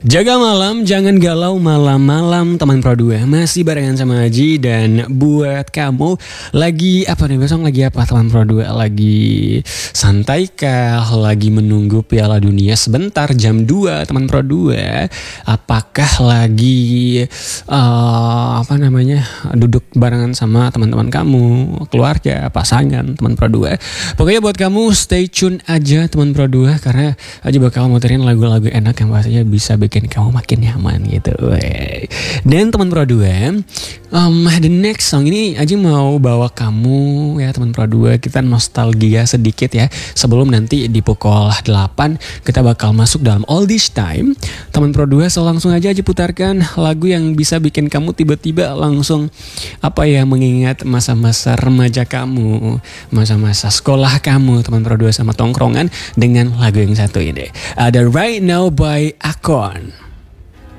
Jaga malam, jangan galau malam-malam teman Pro 2. Masih barengan sama Aji dan buat kamu lagi apa nih besok lagi apa teman Pro 2? Lagi santai kah? Lagi menunggu Piala Dunia sebentar jam 2 teman Pro 2? Apakah lagi duduk barengan sama teman-teman kamu, keluarga, pasangan, teman Pro 2? Pokoknya buat kamu stay tune aja teman Pro 2 karena Aji bakal muterin lagu-lagu enak yang pastinya bisa bikin kamu makin nyaman gitu. Dan teman Pro 2, the next song ini Aji mau bawa kamu ya teman Pro 2, kita nostalgia sedikit ya. Sebelum nanti di pukul 8 kita bakal masuk dalam All This Time. Teman Pro 2, so langsung aja Aji putarkan lagu yang bisa bikin kamu tiba-tiba langsung mengingat masa-masa remaja kamu, masa-masa sekolah kamu teman Pro 2 sama tongkrongan dengan lagu yang satu ini. Ada Right Now by Akon.